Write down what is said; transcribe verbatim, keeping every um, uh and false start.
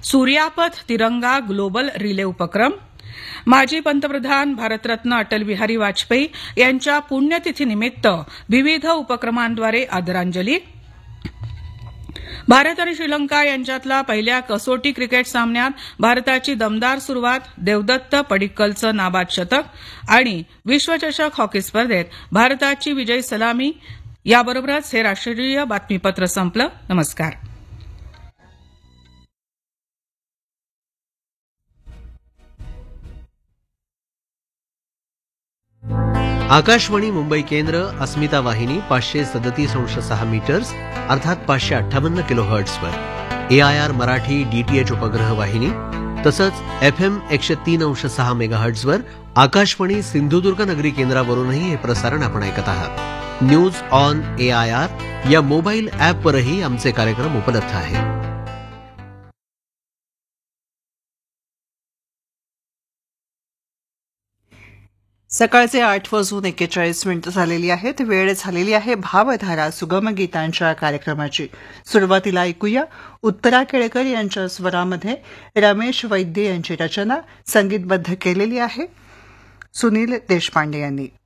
सूर्यापथ तिरंगा global relay उपक्रम, माजी पंतप्रधान भारतरत्न अटल बिहारी वाजपेयी यांच्या पुण्यतिथीनिमित्त विविध उपक्रमांद्वारे आदरांजली, भारत आणि श्रीलंका यांच्यातला पहिल्या कसोटी क्रिकेट सामन्यात भारताची दमदार सुरुवात, देवदत्त पडिक्कलचं नाबाद शतक आणि विश्वचषक हॉकी स्पर्धेत भारताची विजयी सलामी. याबरोबरच हे राष्ट्रीय बातमीपत्र संपलं. नमस्कार. आकाशवाणी मुंबई केंद्र, अस्मिता वाहिनी पाचशे सदतीस अंश सहा मीटर्स अर्थात पाचशे अठ्ठावन्न kilo हर्ट्सवर, A I R Marathi DTH उपग्रह वाहिनी तसंच एफ एम एकशे तीन अंश सहा मेगा हर्ट्सवर आकाशवाणी सिंधुदुर्ग नगरी केंद्रावरूनही हे प्रसारण आपण ऐकत आहात. News on A I R या मोबाईल ॲपवरही आमचे कार्यक्रम उपलब्ध आहेत. सकाळचे आठ वाजून एक्केचाळीस मिनिटं झालेली आहेत. वेळ झालेली आहे भावधारा सुगम गीतांच्या कार्यक्रमाची. सुरुवातीला ऐकूया उत्तरा केळकर यांच्या स्वरामध्ये रमेश वैद्य यांची रचना, संगीतबद्ध केलेली आहे सुनील देशपांडे यांनी.